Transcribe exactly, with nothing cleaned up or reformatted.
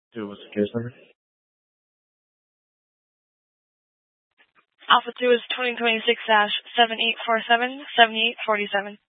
Two, what's the case number? Alpha two is twenty twenty-six dash seven eight four seven, seven eight four seven.